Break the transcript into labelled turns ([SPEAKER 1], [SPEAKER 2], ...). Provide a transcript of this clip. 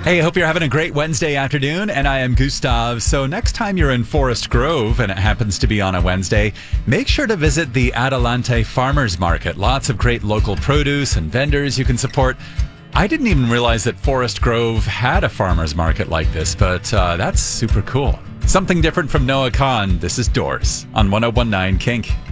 [SPEAKER 1] Hey, hope you're having a great Wednesday afternoon, and I am Gustav. So next time you're in Forest Grove, and it happens to be on a Wednesday, make sure to visit the Adelante Farmers Market. Lots of great local produce and vendors you can support. I didn't even realize that Forest Grove had a farmers market like this, but that's super cool. Something different from Noah Kahn. This is Doors on 101.9 Kink.